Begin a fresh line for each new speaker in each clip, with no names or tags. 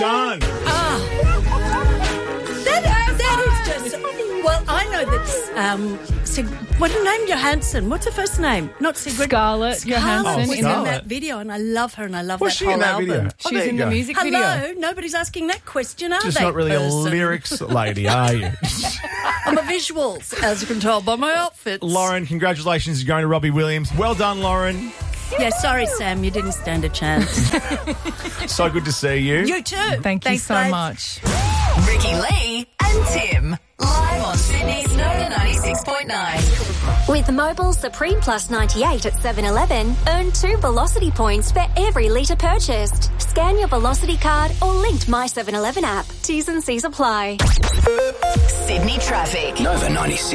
done.
That is just... Well, I know that... what named Johansson? What's her first name? Not Sigrid.
Scarlett Johansson.
was in that video, and I love her, and I love
Was
that
she
whole
in that
album.
video?
She's in the music video.
Hello, nobody's asking that question, are
Just
they?
not really
person?
a lyrics lady, are you?
I'm a visuals, as you can tell by my outfits.
Lauren, congratulations. You're going to Robbie Williams. Well done, Lauren.
Yeah, sorry, Sam, you didn't stand a chance.
So good to see you.
You too.
Thank you
Thanks,
so
babes.
much.
Ricky Lee and Tim. Live on Sydney's Nova 96.9.
With Mobile Supreme Plus 98 at 7-Eleven, earn 2 Velocity points for every litre purchased. Scan your Velocity card or linked My 7-Eleven app. T's and C's apply.
Sydney traffic.
Nova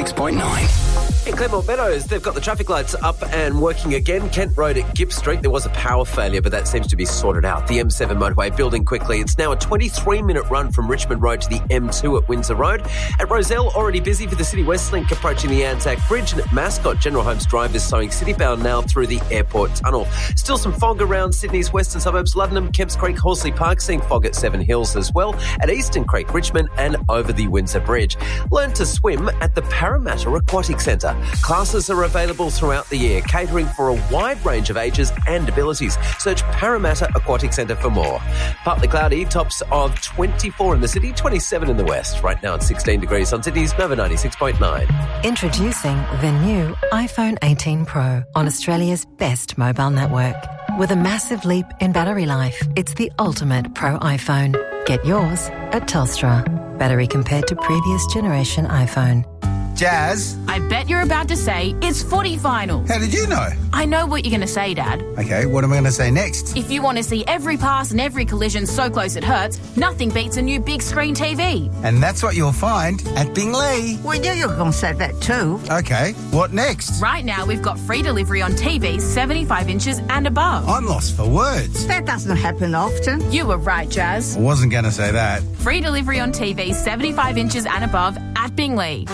96.9.
In Claremont Meadows, they've got the traffic lights up and working again. Kent Road at Gibb Street, there was a power failure, but that seems to be sorted out. The M7 motorway building quickly. It's now a 23-minute run from Richmond Road to the M2 at Windsor Road. At Rozelle, already busy for the City West Link approaching the Anzac Bridge. And at Mascot, General Holmes Drive is slowing citybound now through the airport tunnel. Still some fog around Sydney's western suburbs, Luddenham, Kemps Creek, Horsley Park, seeing fog at Seven Hills as well. At Eastern Creek, Richmond and over the Windsor Bridge. Learn to swim at the Parramatta Aquatic Centre. Classes are available throughout the year, catering for a wide range of ages and abilities. Search Parramatta Aquatic Centre for more. Partly cloudy, tops of 24 in the city, 27 in the west. Right now it's 16 degrees on Sydney's Nova 96.9.
Introducing the new iPhone 18 Pro on Australia's best mobile network. With a massive leap in battery life, it's the ultimate Pro iPhone. Get yours at Telstra. Battery compared to previous generation iPhone.
Jazz.
I bet you're about to say it's footy finals.
How did you know?
I know what you're going to say, Dad.
Okay, what am I going to say next?
If you want to see every pass and every collision so close it hurts, nothing beats a new big screen TV.
And that's what you'll find at Bingley.
We knew you were going to say that too.
Okay, what next?
Right now, we've got free delivery on TVs 75 inches and above.
I'm lost for words.
That doesn't happen often.
You were right, Jazz.
I wasn't going to say that.
Free delivery on TVs 75 inches and above at Bingley.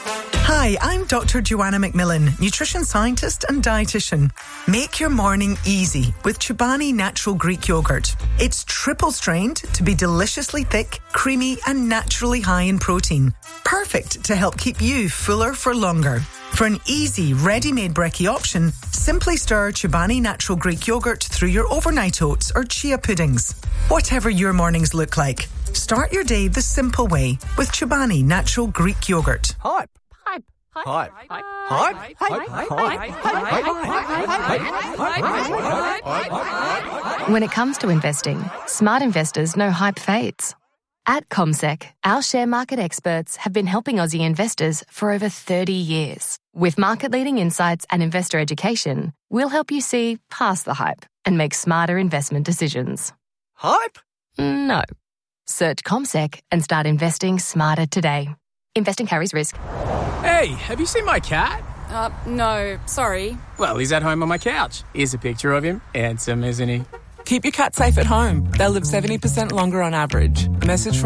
Hi, I'm Dr. Joanna McMillan, nutrition scientist and dietitian. Make your morning easy with Chobani Natural Greek Yogurt. It's triple strained to be deliciously thick, creamy and naturally high in protein. Perfect to help keep you fuller for longer. For an easy, ready-made brekkie option, simply stir Chobani Natural Greek Yogurt through your overnight oats or chia puddings. Whatever your mornings look like, start your day the simple way with Chobani Natural Greek Yogurt.
Hype. Hype.
When it comes to investing, smart investors know hype fades. At CommSec, our share market experts have been helping Aussie investors for over 30 years. With market-leading insights and investor education, we'll help you see past the hype and make smarter investment decisions.
Hype?
No. Search CommSec and start investing smarter today. Investing carries risk.
Hey, have you seen my cat?
No, sorry.
Well, he's at home on my couch. Here's a picture of him. Handsome, isn't he?
Keep your cat safe at home. They'll live 70% longer on average. A message from